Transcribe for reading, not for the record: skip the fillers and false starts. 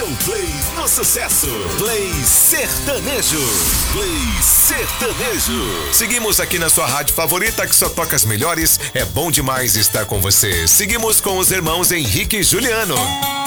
Play no sucesso. Play Sertanejo. Play Sertanejo. Seguimos aqui na sua rádio favorita que só toca as melhores. É bom demais estar com você. Seguimos com os irmãos Henrique e Juliano.